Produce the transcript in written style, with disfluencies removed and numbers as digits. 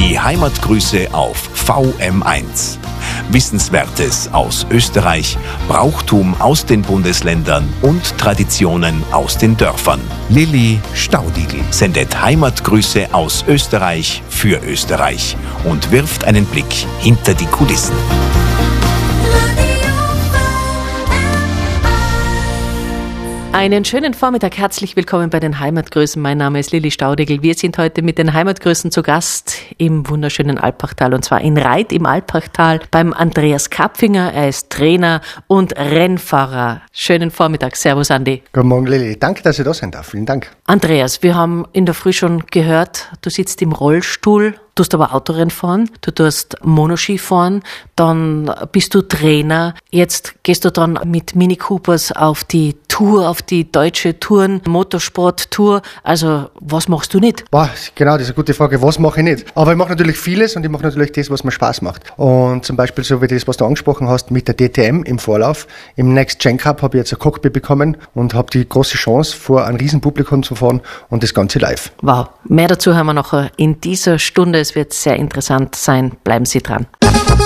Die Heimatgrüße auf VM1. Wissenswertes aus Österreich, Brauchtum aus den Bundesländern und Traditionen aus den Dörfern. Lilly Staudigl sendet Heimatgrüße aus Österreich für Österreich und wirft einen Blick hinter die Kulissen. Einen schönen Vormittag, herzlich willkommen bei den Heimatgrüßen. Mein Name ist Lilly Staudigl. Wir sind heute mit den Heimatgrüßen zu Gast im wunderschönen Alpbachtal und zwar in Reith im Alpbachtal beim Andreas Kapfinger. Er ist Trainer und Rennfahrer. Schönen Vormittag. Servus, Andi. Guten Morgen, Lilly. Danke, dass ich da sein darf. Vielen Dank. Andreas, wir haben in der Früh schon gehört, du sitzt im Rollstuhl. Du tust aber Autorennen fahren, du tust Monoski fahren, dann bist du Trainer. Jetzt gehst du dann mit Mini Coopers auf die Tour, auf die deutsche Motorsport-Tour. Also, was machst du nicht? Genau, das ist eine gute Frage. Was mache ich nicht? Aber ich mache natürlich vieles und ich mache natürlich das, was mir Spaß macht. Und zum Beispiel so wie das, was du angesprochen hast, mit der DTM im Vorlauf. Im Next Gen Cup habe ich jetzt ein Cockpit bekommen und habe die große Chance, vor einem Riesenpublikum zu fahren und das Ganze live. Wow, mehr dazu haben wir noch in dieser Stunde. Es wird sehr interessant sein. Bleiben Sie dran.